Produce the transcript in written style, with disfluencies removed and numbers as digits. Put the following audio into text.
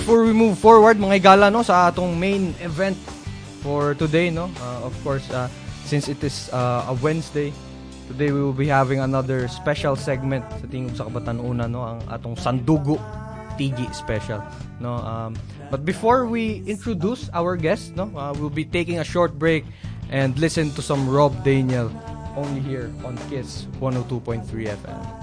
before we move forward, mga igala, no, sa atong main event for today, no, of course, since it is a Wednesday, today we will be having another special segment sa Tingog sa Kabatanunan, no, ang atong Sandugo Tigi special, no. But before we introduce our guest, no, we'll be taking a short break and listen to some Rob Daniel only here on Kiss 102.3 FM.